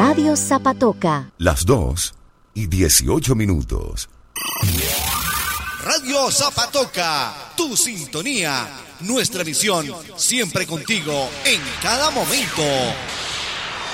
Radio Zapatoca. Las 2:18. Radio Zapatoca, tu sintonía, nuestra misión, siempre contigo, en cada momento.